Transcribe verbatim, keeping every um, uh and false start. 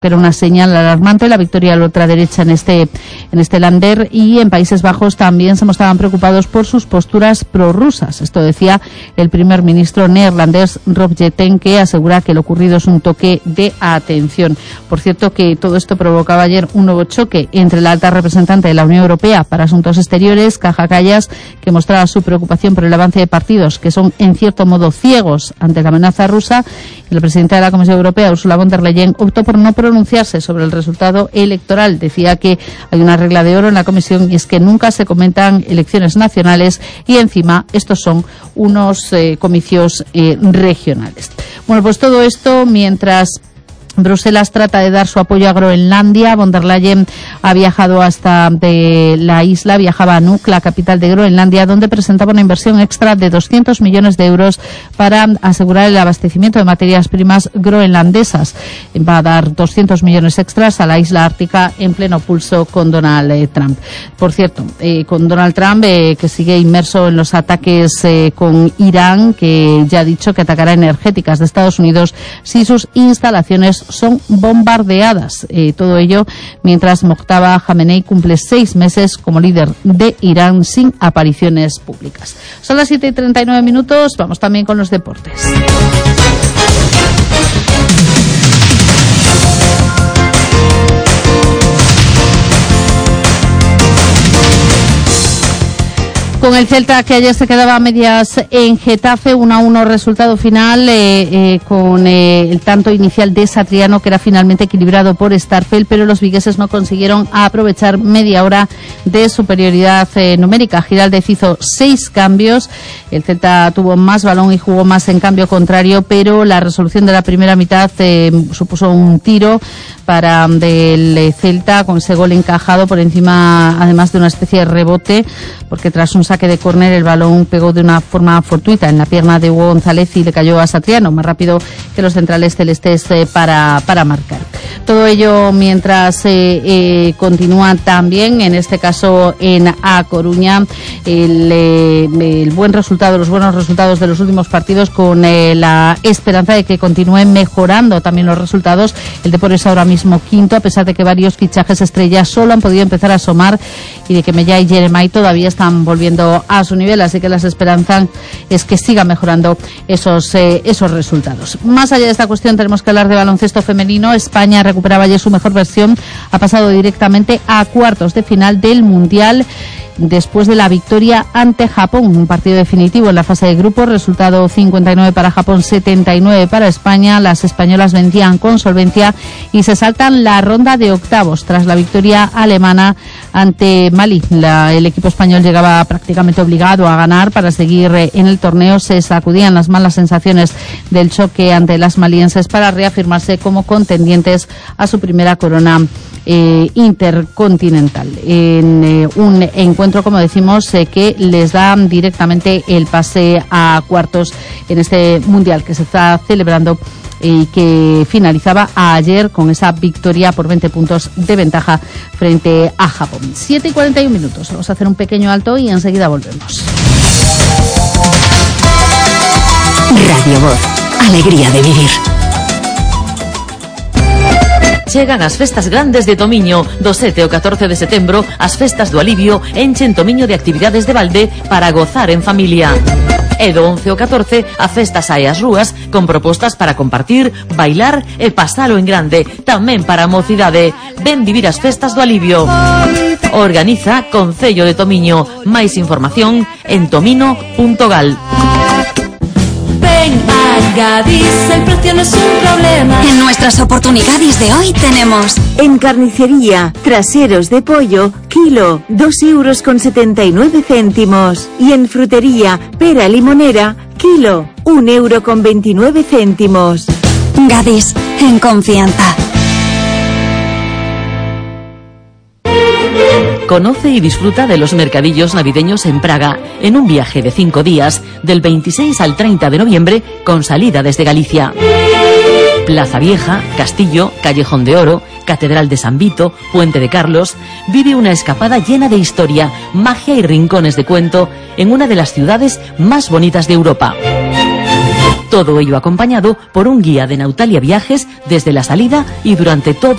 Era una señal alarmante la victoria de la ultraderecha en este en este lander, y en Países Bajos también se mostraban preocupados por sus posturas prorrusas. Esto decía el primer ministro neerlandés Rob Jetten, que asegura que lo ocurrido es un toque de atención. Por cierto, que todo esto provocaba ayer un nuevo choque entre la alta representante de la Unión Europea para Asuntos Exteriores, Kaja Kallas, que mostraba su preocupación por el avance de partidos que son en cierto modo ciegos ante la amenaza rusa, y la presidenta de la Comisión Europea, Ursula von der Leyen, optó por no pronunciarse sobre el resultado electoral. Decía que hay una regla de oro en la Comisión, y es que nunca se comentan elecciones nacionales, y encima estos son unos eh, comicios eh, regionales. Bueno, pues todo esto mientras Bruselas trata de dar su apoyo a Groenlandia. Von der Leyen ha viajado hasta de la isla, viajaba a Nuuk, la capital de Groenlandia, donde presentaba una inversión extra de doscientos millones de euros para asegurar el abastecimiento de materias primas groenlandesas. Va a dar doscientos millones extras a la isla ártica en pleno pulso con Donald eh, Trump. Por cierto, eh, con Donald Trump, eh, que sigue inmerso en los ataques eh, con Irán, que ya ha dicho que atacará energéticas de Estados Unidos si sus instalaciones son bombardeadas. Eh, todo ello mientras Mojtaba Khamenei cumple seis meses como líder de Irán sin apariciones públicas. Son las siete y treinta y nueve minutos. Vamos también con los deportes. Con el Celta, que ayer se quedaba a medias en Getafe, uno a uno resultado final, eh, eh, con eh, el tanto inicial de Satriano, que era finalmente equilibrado por Starfel, pero los vigueses no consiguieron aprovechar media hora de superioridad eh, numérica. Giraldez hizo seis cambios, el Celta tuvo más balón y jugó más en cambio contrario, pero la resolución de la primera mitad eh, supuso un tiro para del Celta, con ese gol encajado por encima, además de una especie de rebote, porque tras un saque de córner el balón pegó de una forma fortuita en la pierna de Hugo González y le cayó a Satriano, más rápido que los centrales celestes eh, para, para marcar. Todo ello mientras eh, eh, continúa también, en este caso en A Coruña, el, eh, el buen resultado, los buenos resultados de los últimos partidos, con eh, la esperanza de que continúen mejorando también los resultados. El Depor es ahora mismo quinto, a pesar de que varios fichajes estrellas solo han podido empezar a asomar, y de que Mellá y Jeremai todavía están volviendo a su nivel, así que las esperanzas es que sigan mejorando esos eh, esos resultados. Más allá de esta cuestión, tenemos que hablar de baloncesto femenino. España recuperaba ayer su mejor versión, ha pasado directamente a cuartos de final del Mundial después de la victoria ante Japón, un partido definitivo en la fase de grupos, resultado cincuenta y nueve para Japón, setenta y nueve para España. Las españolas vencían con solvencia y se saltan la ronda de octavos tras la victoria alemana ante Mali. La, el equipo español llegaba prácticamente obligado a ganar para seguir en el torneo. Se sacudían las malas sensaciones del choque ante las malienses para reafirmarse como contendientes a su primera corona Eh, intercontinental, en eh, un encuentro, como decimos, eh, que les da directamente el pase a cuartos en este mundial que se está celebrando y que finalizaba ayer con esa victoria por veinte puntos de ventaja frente a Japón. siete y cuarenta y un minutos. Vamos a hacer un pequeño alto y enseguida volvemos. Radio Voz, alegría de vivir. Chegan as festas grandes de Tomiño. Do sete ao catorce de setembro, as festas do alivio enchen Tomiño de actividades de balde para gozar en familia. E do once ao catorce, a festa sae ás rúas con propostas para compartir, bailar e pasalo en grande, tamén para a mocidade. Ven vivir as festas do alivio. Organiza Concello de Tomiño. Máis información en tomino punto gal. Ven a Gadis, el precio no es un problema. En nuestras oportunidades de hoy tenemos: en carnicería, traseros de pollo, kilo, dos euros con setenta y nueve céntimos. Y en frutería, pera limonera, kilo, un euro con veintinueve céntimos. Gadis, en confianza. Conoce y disfruta de los mercadillos navideños en Praga, en un viaje de cinco días, del veintiséis al treinta de noviembre, con salida desde Galicia. Plaza Vieja, Castillo, Callejón de Oro, Catedral de San Vito, Puente de Carlos. Vive una escapada llena de historia, magia y rincones de cuento en una de las ciudades más bonitas de Europa. Todo ello acompañado por un guía de Nautalia Viajes desde la salida y durante todo